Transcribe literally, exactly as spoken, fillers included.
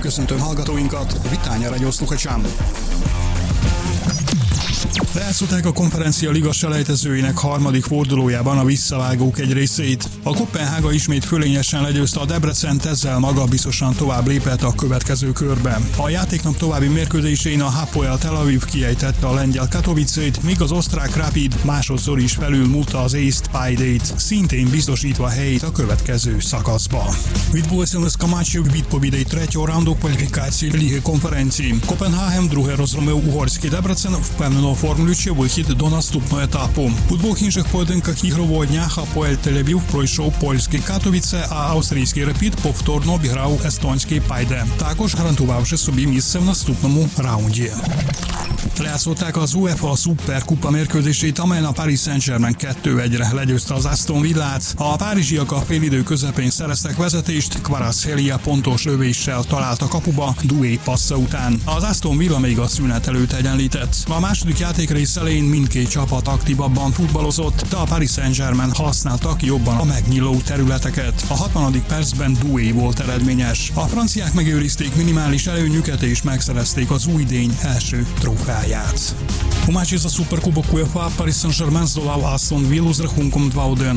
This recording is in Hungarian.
Köszöntöm hallgatóinkat, Vitánya Radio sluchačám. Lejátszották a Konferencia Liga selejtezőinek harmadik fordulójában a visszavágók egy részét. A Koppenhága ismét fölényesen legyőzte a Debrecent, ezzel magabiztosan tovább lépett a következő körbe. A játéknap további mérkőzésén a Hapoel Tel Aviv kiejtette a lengyel Katowicét, míg az osztrák Rapid másodszor is felülmúlta az észt Paidét, szintén biztosítva helyét a következő szakaszba. Відбулася низка матчів відповідей третього раунду кваліфікації Ліги конференції. Копенгаген друге розгромив угорський Дебрецен, впевнено оформлюючи вихід до наступного етапу. У двох інших поєдинках ігрового дня Hapoel Tel Aviv пройшов польський Катовіце, а австрійський Рапід повторно обіграв естонський Пайде, також гарантувавши собі місце в наступному раунді. Lejátszották az UEFA Szuperkupa mérkőzését, amelyen a Paris Saint-Germain kettő egyre legyőzte az Aston Villát. A párizsiak a félidő közepén szereztek vezetést, Kvaratskhelia pontos lövéssel talált a kapuba Doué passza után. Az Aston Villa még a szünet előtt egyenlített. A második játékrész elején mindkét csapat aktívabban futballozott, de a Paris Saint-Germain használtak jobban a megnyíló területeket. A hatvanedik percben Doué volt eredményes. A franciák megőrizték minimális előnyüket és megszerezték az új idény első trófeáját. У матчі за Суперкубок УЄФА Paris Saint-Germain здолав Астон Віллу з рахунком два один.